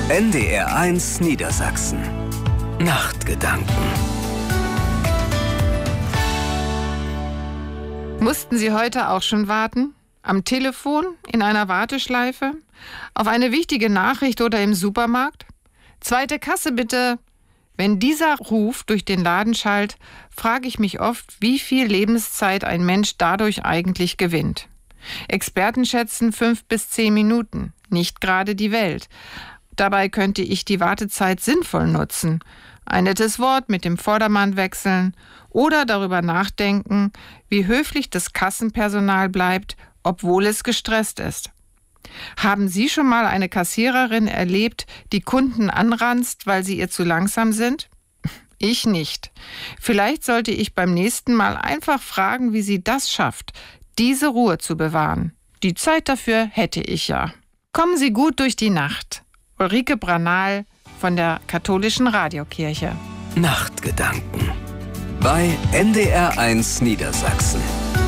NDR1 Niedersachsen. Nachtgedanken. Mussten Sie heute auch schon warten? Am Telefon, in einer Warteschleife, auf eine wichtige Nachricht oder im Supermarkt? Zweite Kasse bitte. Wenn dieser Ruf durch den Laden schallt, frage ich mich oft, wie viel Lebenszeit ein Mensch dadurch eigentlich gewinnt. Experten schätzen 5 bis 10 Minuten, nicht gerade die Welt. Dabei könnte ich die Wartezeit sinnvoll nutzen. Ein nettes Wort mit dem Vordermann wechseln oder darüber nachdenken, wie höflich das Kassenpersonal bleibt, obwohl es gestresst ist. Haben Sie schon mal eine Kassiererin erlebt, die Kunden anranzt, weil sie ihr zu langsam sind? Ich nicht. Vielleicht sollte ich beim nächsten Mal einfach fragen, wie sie das schafft, diese Ruhe zu bewahren. Die Zeit dafür hätte ich ja. Kommen Sie gut durch die Nacht. Ulrike Branal von der Katholischen Radiokirche. Nachtgedanken bei NDR1 Niedersachsen.